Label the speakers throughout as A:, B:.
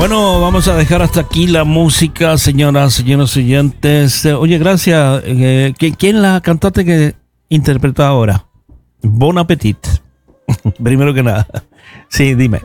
A: Bueno, vamos a dejar hasta aquí la música, señoras, señores oyentes. Oye, gracias. ¿Quién la cantante que interpreta ahora? Bon Appetit. Primero que nada. Sí, dime.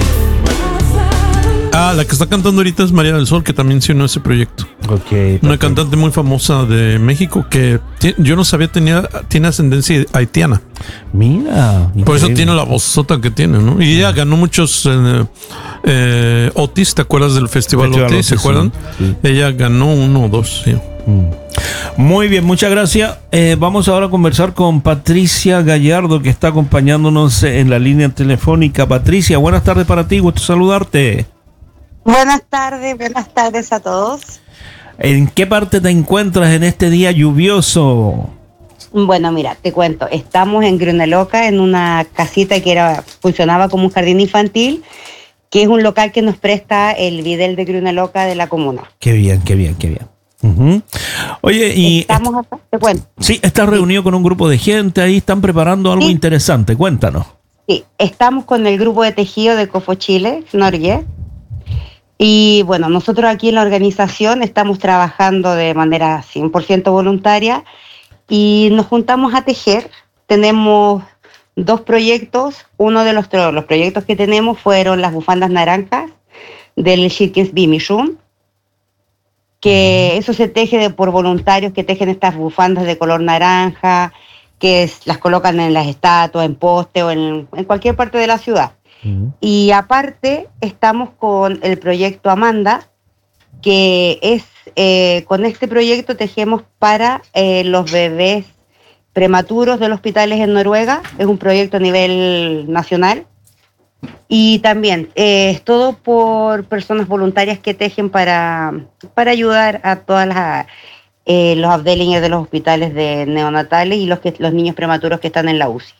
B: La que está cantando ahorita es María del Sol, que también se unió a ese proyecto.
A: Okay,
B: una cantante muy famosa de México que yo no sabía tiene ascendencia haitiana.
A: Mira.
B: Por eso tiene la vozota que tiene, ¿no? Y ella ganó muchos Otis, ¿te acuerdas del Festival Otis? ¿Se acuerdan? Sí. Ella ganó 1 o 2, sí.
A: Muy bien, muchas gracias. Vamos ahora a conversar con Patricia Gallardo, que está acompañándonos en la línea telefónica. Patricia, buenas tardes para ti, gusto saludarte.
C: Buenas tardes a todos.
A: ¿En qué parte te encuentras en este día lluvioso?
C: Bueno, mira, te cuento, estamos en Gruneloca, en una casita que funcionaba como un jardín infantil, que es un local que nos presta el Videl de Gruneloca de la comuna.
A: Qué bien. Uh-huh. Oye, y
C: estamos acá, te cuento.
A: Sí, estás reunido con un grupo de gente, ahí están preparando algo interesante, cuéntanos.
C: Sí, estamos con el grupo de tejido de Cofo Chile, Norge. Y bueno, nosotros aquí en la organización estamos trabajando de manera 100% voluntaria y nos juntamos a tejer. Tenemos 2 proyectos. Uno de los proyectos que tenemos fueron las bufandas naranjas del Shirkins Bimishun, que eso se teje por voluntarios que tejen estas bufandas de color naranja, que las colocan en las estatuas, en poste o en cualquier parte de la ciudad. Y aparte estamos con el proyecto Amanda, que es con este proyecto tejemos para los bebés prematuros de los hospitales en Noruega. Es un proyecto a nivel nacional y también es todo por personas voluntarias que tejen para ayudar a todas los abdelingers de los hospitales de neonatales y los niños prematuros que están en la UCI.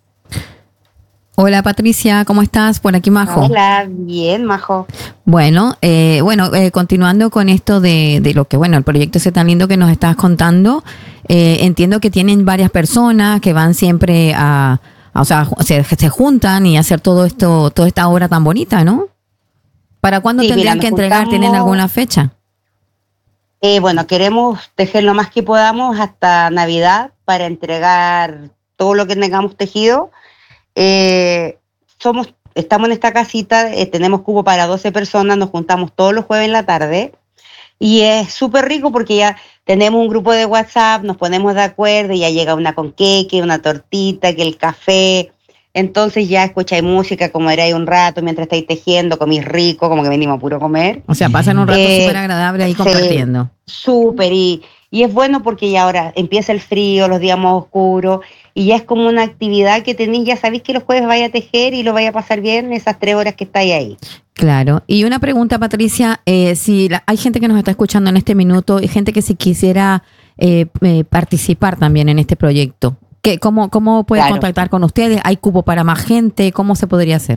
D: Hola Patricia, ¿cómo estás? Por aquí Majo.
C: Hola, bien Majo.
D: Bueno, continuando con esto de lo que, el proyecto ese tan lindo que nos estás contando, entiendo que tienen varias personas que van siempre se juntan y hacer toda esta obra tan bonita, ¿no? ¿Para cuándo tendrían que entregar? ¿Tienen alguna fecha?
C: Queremos tejer lo más que podamos hasta Navidad para entregar todo lo que tengamos tejido. Estamos en esta casita, tenemos cupo para 12 personas, nos juntamos todos los jueves en la tarde y es súper rico porque ya tenemos un grupo de WhatsApp, nos ponemos de acuerdo y ya llega una con queque, una tortita, que el café, entonces ya escucháis música, comeréis un rato mientras estáis tejiendo, comís rico, como que venimos a puro comer.
D: O sea, pasan un rato súper agradable ahí compartiendo.
C: Súper, y es bueno porque ya ahora empieza el frío, los días más oscuros, y ya es como una actividad que tenéis, ya sabéis que los jueves vaya a tejer y lo vaya a pasar bien esas 3 horas que estáis ahí.
D: Claro. Y una pregunta, Patricia, si hay gente que nos está escuchando en este minuto y gente que si quisiera participar también en este proyecto, ¿cómo puede contactar con ustedes? ¿Hay cupo para más gente? ¿Cómo se podría hacer?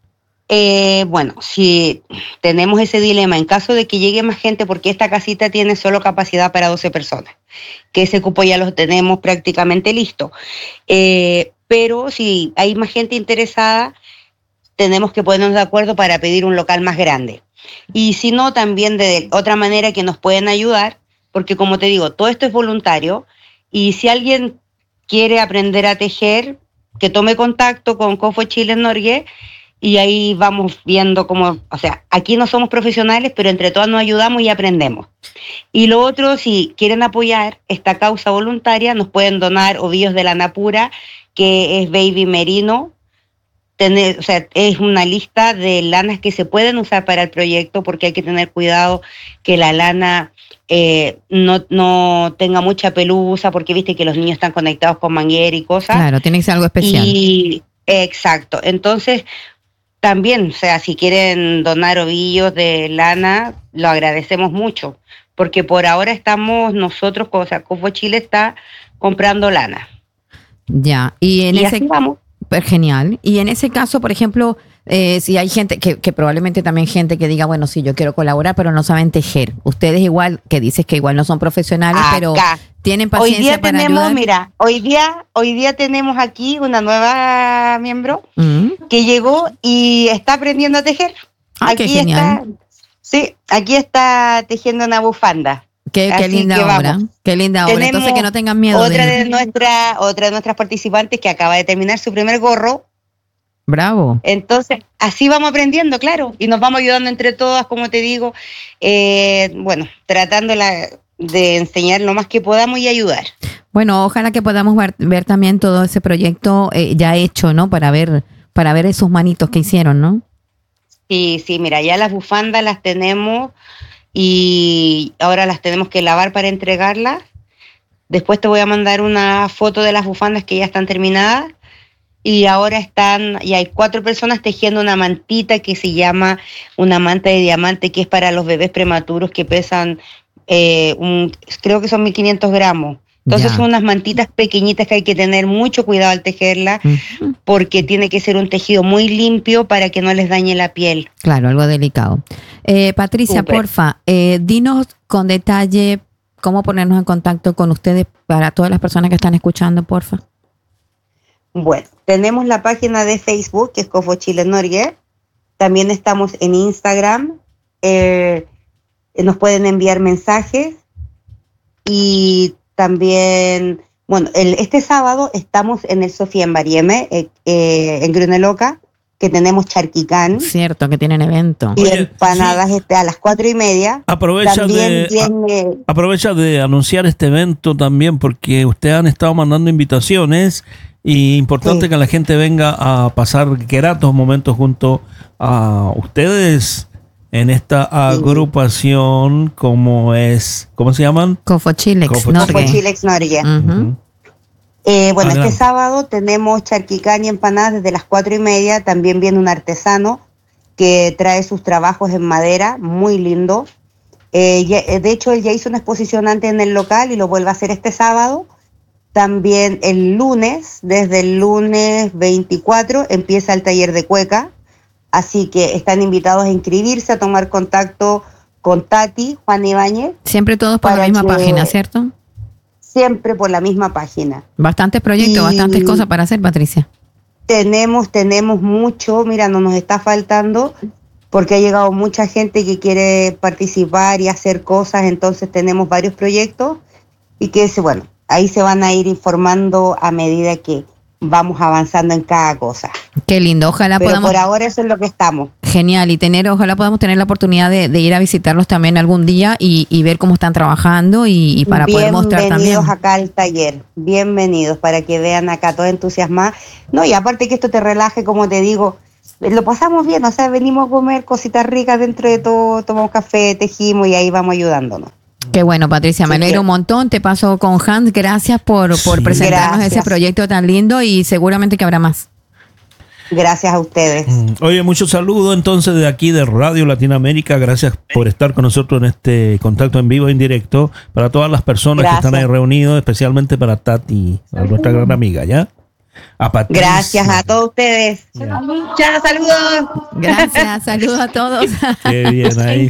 C: Si tenemos ese dilema, en caso de que llegue más gente, porque esta casita tiene solo capacidad para 12 personas, que ese cupo ya lo tenemos prácticamente listo. Pero si hay más gente interesada, tenemos que ponernos de acuerdo para pedir un local más grande. Y si no, también de otra manera que nos pueden ayudar, porque como te digo, todo esto es voluntario, y si alguien quiere aprender a tejer, que tome contacto con Cofo Chile Norge, y ahí vamos viendo cómo, aquí no somos profesionales, pero entre todas nos ayudamos y aprendemos. Y lo otro, si quieren apoyar esta causa voluntaria, nos pueden donar ovillos de lana pura, que es baby merino. Es una lista de lanas que se pueden usar para el proyecto, porque hay que tener cuidado que la lana no tenga mucha pelusa, porque viste que los niños están conectados con manguera y cosas.
D: Claro, tiene que ser algo especial.
C: Exacto. Entonces, también, si quieren donar ovillos de lana, lo agradecemos mucho, porque por ahora estamos nosotros, Cofo Chile está comprando lana.
D: Ya, y
C: así vamos.
D: Genial. Y en ese caso, por ejemplo, si hay gente que probablemente también gente que diga, bueno, sí, yo quiero colaborar, pero no saben tejer. Ustedes igual, que dices que igual no son profesionales, pero tienen paciencia para ayudar.
C: Mira, hoy día tenemos aquí una nueva miembro que llegó y está aprendiendo a tejer.
D: Qué genial.
C: Sí, aquí está tejiendo una bufanda.
D: Qué
C: Así
D: linda
C: que
D: obra,
C: vamos.
D: qué linda obra.
C: Tenemos
D: Entonces que no tengan miedo
C: otra
D: de...
C: de nuestras participantes que acaba de terminar su primer gorro.
D: Bravo.
C: Entonces, así vamos aprendiendo, claro, y nos vamos ayudando entre todas, como te digo, bueno, tratando de enseñar lo más que podamos y ayudar.
D: Bueno, ojalá que podamos ver también todo ese proyecto ya hecho, ¿no? Para ver esos manitos que hicieron, ¿no?
C: Sí, mira, ya las bufandas las tenemos y ahora las tenemos que lavar para entregarlas. Después te voy a mandar una foto de las bufandas que ya están terminadas. Y ahora y hay 4 personas tejiendo una mantita que se llama una manta de diamante, que es para los bebés prematuros que pesan, creo que son 1500 gramos. Entonces son unas mantitas pequeñitas que hay que tener mucho cuidado al tejerla, porque tiene que ser un tejido muy limpio para que no les dañe la piel.
D: Claro, algo delicado. Patricia,
C: Súper.
D: porfa, dinos con detalle cómo ponernos en contacto con ustedes para todas las personas que están escuchando, porfa.
C: Bueno, tenemos la página de Facebook, que es Cofo Chile Norge. También estamos en Instagram. Nos pueden enviar mensajes. Y también, bueno, este sábado estamos en el Sofía en Barieme, en Gruneloca, que tenemos charquicán.
D: Cierto, que tienen evento.
C: Y
A: Oye,
C: empanadas
A: sí.
C: A las 4:30.
A: Aprovecha de anunciar este evento también, porque ustedes han estado mandando invitaciones y importante que la gente venga a pasar gratos momentos junto a ustedes en esta agrupación ¿cómo se llaman?
D: Cofo Chilex
C: Cofo Chilex Norge.
D: Uh-huh.
C: Bueno,
A: Adelante.
C: este sábado tenemos charquicán y empanadas desde las 4:30. También viene un artesano que trae sus trabajos en madera, muy lindo. De hecho, él ya hizo una exposición antes en el local y lo vuelve a hacer este sábado. También el lunes, desde el lunes 24, empieza el taller de cueca. Así que están invitados a inscribirse, a tomar contacto con Tati, Juan Ibáñez.
D: Siempre todos por la misma página, ¿cierto?
C: Siempre por la misma página.
D: Bastantes proyectos, bastantes cosas para hacer, Patricia.
C: Tenemos mucho, mira, no nos está faltando, porque ha llegado mucha gente que quiere participar y hacer cosas, entonces tenemos varios proyectos y bueno, ahí se van a ir informando a medida que vamos avanzando en cada cosa.
D: Qué lindo, ojalá
C: Pero
D: podamos...
C: por ahora eso es lo que estamos.
D: Genial, y ojalá podamos tener la oportunidad de ir a visitarlos también algún día y ver cómo están trabajando y para poder mostrar también.
C: Bienvenidos acá al taller, bienvenidos, para que vean acá todos entusiasmados. No, y aparte que esto te relaje, como te digo, lo pasamos bien, o sea, venimos a comer cositas ricas dentro de todo, tomamos café, tejimos y ahí vamos ayudándonos.
D: Qué bueno, Patricia, me alegro un montón. Te paso con Hans. Gracias por presentarnos
C: gracias.
D: ese proyecto tan lindo y seguramente que habrá más.
C: Gracias a ustedes.
A: Oye, muchos saludos entonces de aquí de Radio Latinoamérica. Gracias por estar con nosotros en este contacto en vivo, en directo, para todas las personas que están ahí reunidas, especialmente para Tati, a nuestra gran amiga, ¿ya? A Patricia.
C: Gracias a todos ustedes. Chao, saludos.
D: Gracias, saludos a todos.
A: Qué bien, ahí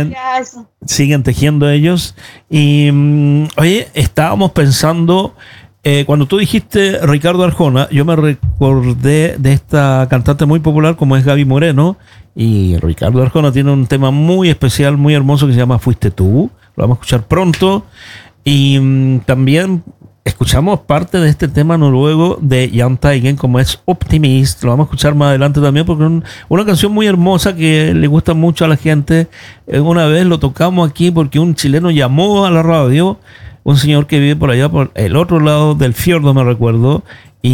A: siguen tejiendo ellos. Y oye, estábamos pensando, cuando tú dijiste Ricardo Arjona, yo me recordé de esta cantante muy popular como es Gaby Moreno. Y Ricardo Arjona tiene un tema muy especial, muy hermoso que se llama Fuiste tú. Lo vamos a escuchar pronto. Y también escuchamos parte de este tema noruego de Jahn Teigen, como es Optimist. Lo vamos a escuchar más adelante también porque es una canción muy hermosa que le gusta mucho a la gente. Una vez lo tocamos aquí porque un chileno llamó a la radio, un señor que vive por allá, por el otro lado del fiordo, me recuerdo,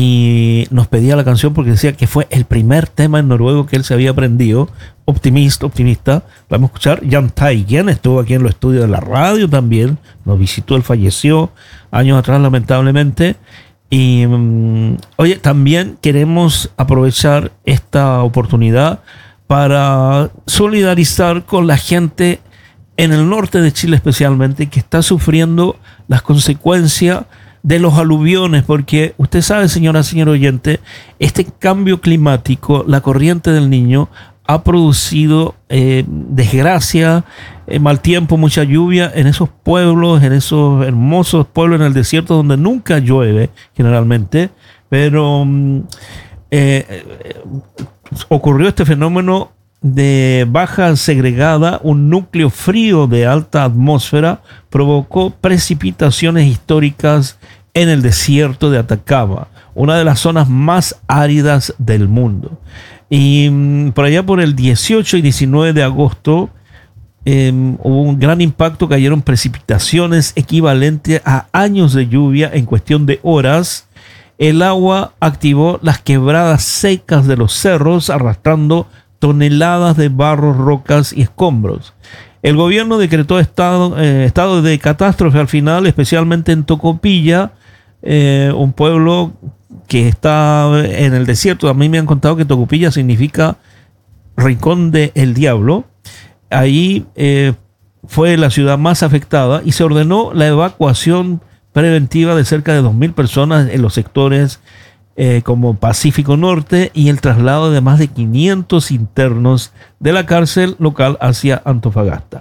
A: y nos pedía la canción porque decía que fue el primer tema en noruego que él se había aprendido. Optimista. Lo vamos a escuchar. Jahn Teigen estuvo aquí en los estudios de la radio también. Nos visitó, él falleció años atrás, lamentablemente. Y oye, también queremos aprovechar esta oportunidad para solidarizar con la gente en el norte de Chile especialmente, que está sufriendo las consecuencias de los aluviones, porque usted sabe, señor oyente, este cambio climático, la corriente del Niño, ha producido desgracia, mal tiempo, mucha lluvia en esos pueblos, en esos hermosos pueblos en el desierto donde nunca llueve generalmente, pero ocurrió este fenómeno de baja segregada, un núcleo frío de alta atmósfera provocó precipitaciones históricas en el desierto de Atacama, una de las zonas más áridas del mundo. Y por allá por el 18 y 19 de agosto hubo un gran impacto, cayeron precipitaciones equivalentes a años de lluvia en cuestión de horas. El agua activó las quebradas secas de los cerros, arrastrando toneladas de barro, rocas y escombros. El gobierno decretó estado de catástrofe al final, especialmente en Tocopilla, un pueblo que está en el desierto. A mí me han contado que Tocopilla significa rincón del diablo. Ahí fue la ciudad más afectada y se ordenó la evacuación preventiva de cerca de 2.000 personas en los sectores como Pacífico Norte y el traslado de más de 500 internos de la cárcel local hacia Antofagasta.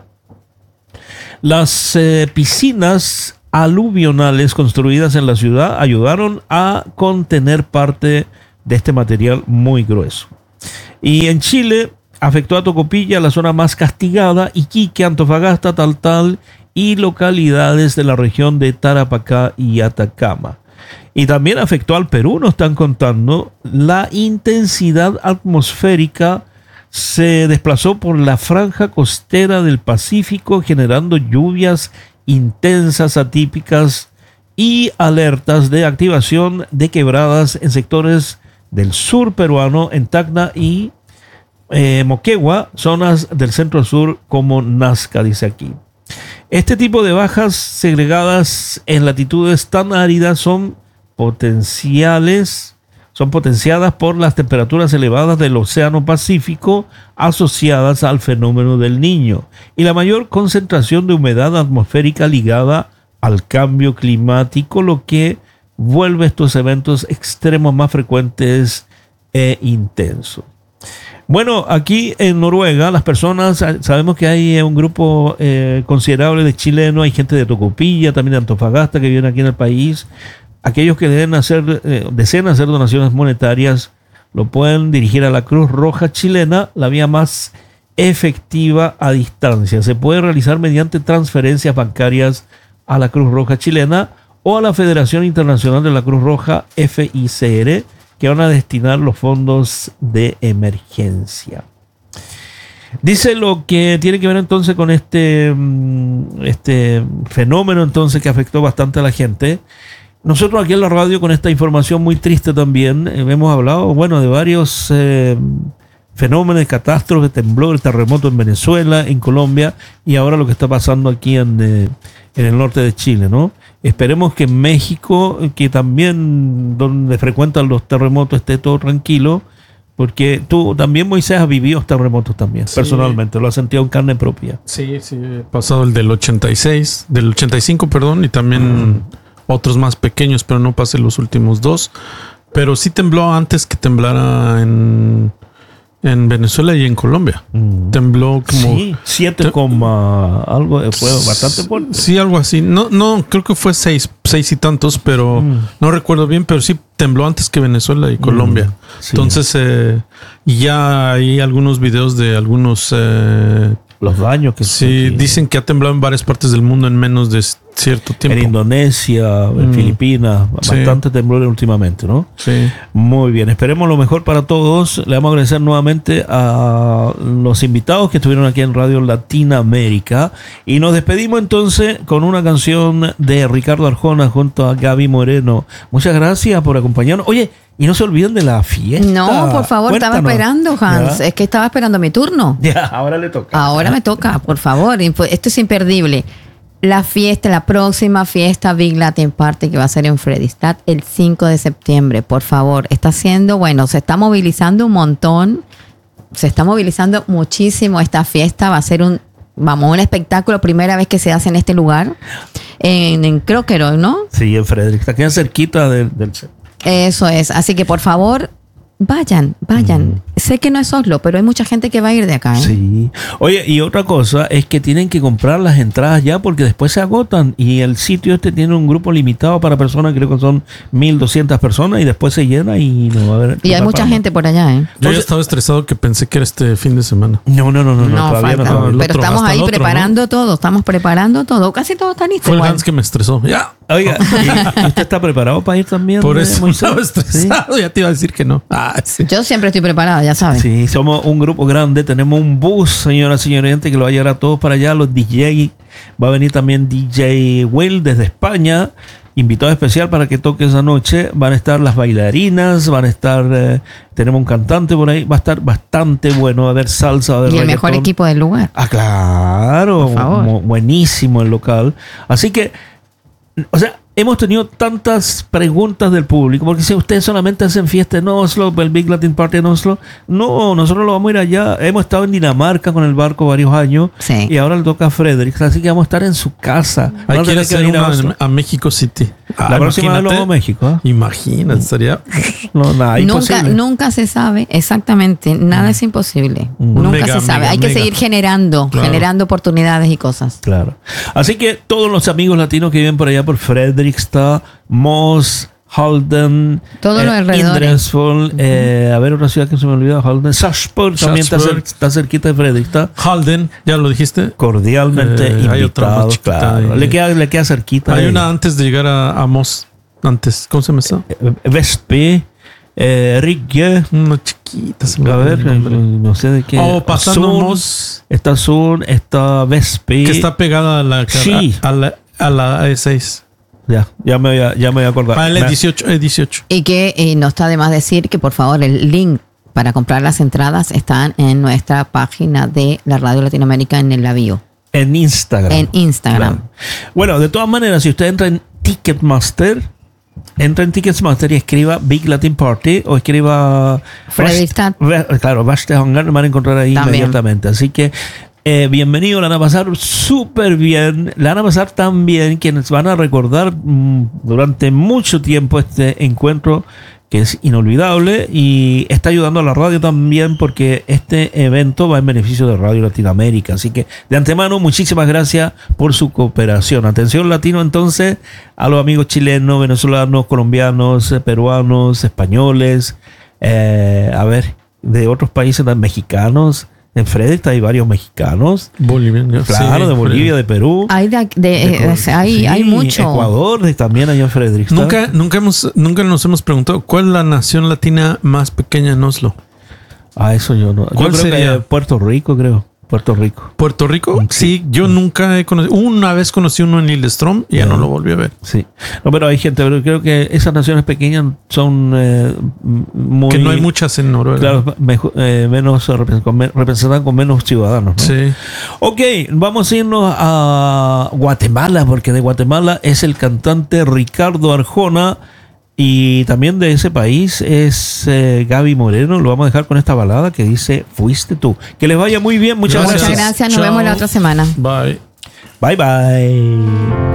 A: Las piscinas aluvionales construidas en la ciudad ayudaron a contener parte de este material muy grueso. Y en Chile afectó a Tocopilla, la zona más castigada, Iquique, Antofagasta, Taltal y localidades de la región de Tarapacá y Atacama. Y también afectó al Perú, nos están contando. La intensidad atmosférica se desplazó por la franja costera del Pacífico, generando lluvias intensas, atípicas y alertas de activación de quebradas en sectores del sur peruano, en Tacna y Moquegua, zonas del centro sur como Nazca, dice aquí. Este tipo de bajas segregadas en latitudes tan áridas son potenciadas por las temperaturas elevadas del Océano Pacífico asociadas al fenómeno del Niño y la mayor concentración de humedad atmosférica ligada al cambio climático, lo que vuelve estos eventos extremos más frecuentes e intensos. Bueno, aquí en Noruega las personas, sabemos que hay un grupo considerable de chilenos, hay gente de Tocopilla, también de Antofagasta que viven aquí en el país. Aquellos que desean hacer donaciones monetarias lo pueden dirigir a la Cruz Roja chilena, la vía más efectiva a distancia. Se puede realizar mediante transferencias bancarias a la Cruz Roja chilena o a la Federación Internacional de la Cruz Roja, FICR, que van a destinar los fondos de emergencia. Dice lo que tiene que ver entonces con este fenómeno entonces que afectó bastante a la gente. Nosotros aquí en la radio con esta información muy triste también hemos hablado, bueno, de varios fenómenos, catástrofes, temblores, terremotos en Venezuela, en Colombia y ahora lo que está pasando aquí en el norte de Chile, ¿no? Esperemos que en México, que también donde frecuentan los terremotos, esté todo tranquilo, porque tú también, Moisés, has vivido terremotos también, sí, personalmente, lo has sentido en carne propia.
B: Sí, he pasado el del 85, perdón, y también otros más pequeños, pero no pasé los últimos dos. Pero sí tembló antes que temblara en Venezuela y en Colombia. Tembló como... Sí,
A: 7, algo, fue bastante fuerte.
B: Sí, algo así. No, creo que fue 6 y tantos, pero no recuerdo bien, pero sí tembló antes que Venezuela y Colombia. Sí. Entonces, ya hay algunos videos de algunos...
A: los daños que
B: sí, dicen que ha temblado en varias partes del mundo en menos de cierto tiempo.
A: En Indonesia, en Filipinas, bastante temblor últimamente, ¿no?
B: Sí.
A: Muy bien, esperemos lo mejor para todos. Le vamos a agradecer nuevamente a los invitados que estuvieron aquí en Radio Latinoamérica y nos despedimos entonces con una canción de Ricardo Arjona junto a Gaby Moreno. Muchas gracias por acompañarnos. Oye, y no se olviden de la fiesta.
D: No, por favor, cuéntanos. Estaba esperando, Hans. Es que estaba esperando mi turno.
A: Ya, ahora le toca.
D: Ahora me toca, por favor. Esto es imperdible. La próxima fiesta Big Latin Party que va a ser en Fredrikstad el 5 de septiembre. Por favor, se está movilizando un montón. Se está movilizando muchísimo esta fiesta. Va a ser un espectáculo. Primera vez que se hace en este lugar. En Krokeroy, ¿no?
A: Sí, en Fredrikstad. Queda cerquita del centro.
D: Eso es, así que por favor, vayan. Sé que no es Oslo, pero hay mucha gente que va a ir de acá.
A: Sí. Oye, y otra cosa es que tienen que comprar las entradas ya porque después se agotan y el sitio este tiene un grupo limitado para personas, creo que son 1,200 personas y después se llena y no va a haber.
D: Y hay mucha gente por allá.
B: Yo ya estaba estresado que pensé que era este fin de semana.
A: No, todavía
D: falta.
A: no.
D: Pero estamos ahí preparando todo, casi todo está listo.
B: Fue el
D: igual.
B: Hans que me estresó. Ya.
A: Oiga, ¿y usted está preparado para ir también?
B: Por eso
A: Moisés?
B: estaba estresado.
A: Sí.
B: Ya te iba a decir que no. Sí.
D: Yo siempre estoy preparada, ya sabes.
A: Sí, somos un grupo grande, tenemos un bus, señora gente, que lo va a llevar a todos para allá, los DJ, va a venir también DJ Will desde España, invitado especial para que toque esa noche, van a estar las bailarinas, van a estar, tenemos un cantante por ahí, va a estar bastante bueno, va a haber salsa, va a haber
D: Y el
A: reggaetón.
D: mejor equipo del lugar.
A: Ah, claro,
D: Por favor.
A: buenísimo el local, así que, o sea, hemos tenido tantas preguntas del público, porque si ustedes solamente hacen fiesta en Oslo, el Big Latin Party en Oslo, no, nosotros lo vamos a ir allá. Hemos estado en Dinamarca con el barco varios años
D: Sí.
A: y ahora le toca a Frederick, así que vamos a estar en su casa.
B: Hay
A: No
B: que ir a
A: tenemos
B: hacer
A: venir
B: una
A: Oslo.
B: a México City.
A: La próxima vez lo vamos a México. ¿Eh?
B: Imagínate, estaría
A: No, nada, imposible.
D: Nunca se sabe exactamente, nada es imposible. Nunca
B: Mega,
D: se sabe.
B: mega,
D: Hay que
B: mega.
D: seguir generando oportunidades y cosas.
A: Claro. Así que todos los amigos latinos que viven por allá por Fredrikstad, Moss, Halden,
D: Todos los alrededores.
A: Indresfjord, a ver otra ciudad que se me olvidó, Halden, Sarpsborg también está cerquita de Fredrikstad.
B: Halden, ya lo dijiste.
A: Cordialmente
B: Hay otra más
A: invitados,
B: chiquita
A: claro.
B: ahí.
A: Le queda cerquita.
B: Hay una antes de llegar a Moss. Antes, ¿cómo se llama esa?
A: Vestby, Rigge.
B: Una chiquita. Se me
A: A ver,
B: olvidó el nombre.
A: no sé de qué.
B: Oh, pasando
A: Sun,
B: Moss,
A: está Sun, está Vestby.
B: que está pegada a la
A: Sí.
B: a la E6.
A: Ya me voy a acordar.
B: Para el E18.
D: Y que no está de más decir que por favor el link para comprar las entradas están en nuestra página de la Radio Latinoamérica en el Lavío.
A: En Instagram.
D: En Instagram.
A: Claro. Bueno, de todas maneras, si usted entra en Ticketmaster y escriba Big Latin Party o escriba
D: Fredrikstad.
A: Claro, Vastehangar, lo van a encontrar ahí
D: También.
A: inmediatamente. Así que bienvenido, la van a pasar súper bien. La van a pasar tan bien quienes van a recordar durante mucho tiempo este encuentro que es inolvidable y está ayudando a la radio también porque este evento va en beneficio de Radio Latinoamérica. Así que de antemano, muchísimas gracias por su cooperación. Atención latino entonces a los amigos chilenos, venezolanos, colombianos, peruanos, españoles, de otros países, mexicanos. En Fredrikstad hay varios mexicanos.
B: Boliviano.
A: Claro,
B: sí,
A: de Bolivia, de Perú.
D: Hay hay mucho.
A: Ecuador también allá en Fredrikstad.
B: Nunca nos hemos preguntado cuál es la nación latina más pequeña en Oslo.
A: Eso yo no.
B: ¿Cuál
A: yo creo
B: sería?
A: que Puerto Rico, creo. Puerto Rico.
B: ¿Puerto Rico? Sí, yo nunca he conocido. Una vez conocí uno en Lillestrøm y ya no lo volví a ver.
A: Sí. No, pero hay gente, pero creo que esas naciones pequeñas son muy...
B: Que no hay muchas en Noruega.
A: Claro, menos representan con menos ciudadanos, ¿no?
B: Sí.
A: Ok, vamos a irnos a Guatemala, porque de Guatemala es el cantante Ricardo Arjona y también de ese país es Gaby Moreno. Lo vamos a dejar con esta balada que dice Fuiste tú. Que les vaya muy bien, muchas gracias.
D: Muchas gracias, nos vemos la otra semana.
B: Bye.
A: Bye bye.